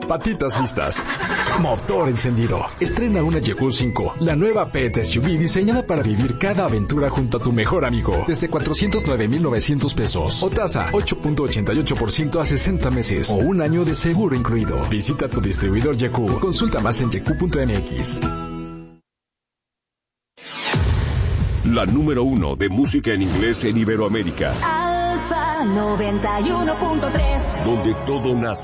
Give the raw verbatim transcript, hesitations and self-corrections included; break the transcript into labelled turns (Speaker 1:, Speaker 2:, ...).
Speaker 1: patitas listas, motor encendido. Estrena una Yeku cinco, la nueva pet S U V diseñada para vivir cada aventura junto a tu mejor amigo. Desde cuatrocientos nueve mil novecientos pesos. O tasa ocho punto ochenta y ocho por ciento a sesenta meses. O un año de seguro incluido. Visita tu distribuidor Yeku. Consulta más en yeku punto m x.
Speaker 2: La número uno de música en inglés en Iberoamérica.
Speaker 3: Alfa noventa y uno punto tres.
Speaker 2: Donde todo nace.